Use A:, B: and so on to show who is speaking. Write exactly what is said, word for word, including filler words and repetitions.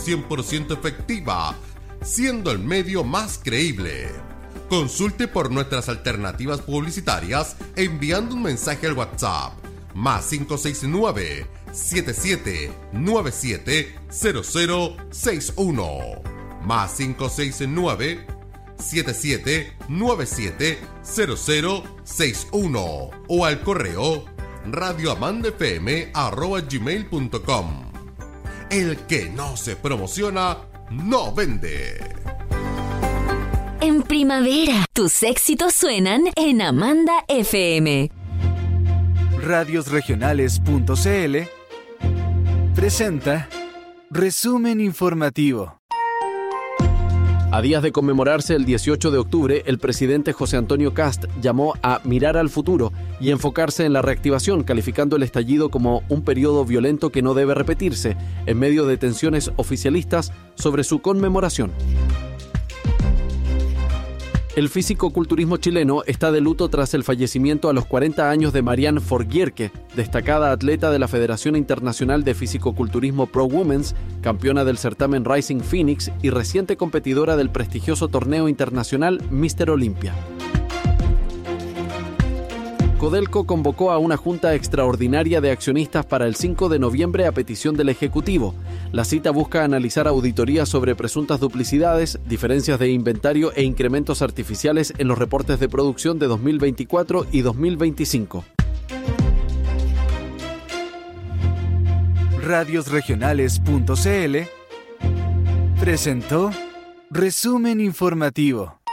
A: cien por ciento efectiva, siendo el medio más creíble. Consulte por nuestras alternativas publicitarias enviando un mensaje al WhatsApp más cinco seis nueve, siete siete nueve siete, cero cero seis uno más cinco seis nueve, siete siete nueve siete, cero cero seis uno o al correo radioamandafm arroba gmail punto com. El que no se promociona, no vende.
B: En primavera, tus éxitos suenan en Amanda F M.
C: radios regionales punto c l presenta Resumen Informativo.
D: A días de conmemorarse el dieciocho de octubre, el presidente José Antonio Kast llamó a mirar al futuro y enfocarse en la reactivación, calificando el estallido como un periodo violento que no debe repetirse, en medio de tensiones oficialistas sobre su conmemoración. El físico-culturismo chileno está de luto tras el fallecimiento a los cuarenta años de Marianne Forgierke, destacada atleta de la Federación Internacional de Físico-Culturismo Pro Women's, campeona del certamen Rising Phoenix y reciente competidora del prestigioso torneo internacional míster Olympia. Codelco convocó a una junta extraordinaria de accionistas para el cinco de noviembre a petición del Ejecutivo. La cita busca analizar auditorías sobre presuntas duplicidades, diferencias de inventario e incrementos artificiales en los reportes de producción de dos mil veinticuatro y dos mil veinticinco.
C: radios regionales punto c l presentó Resumen Informativo.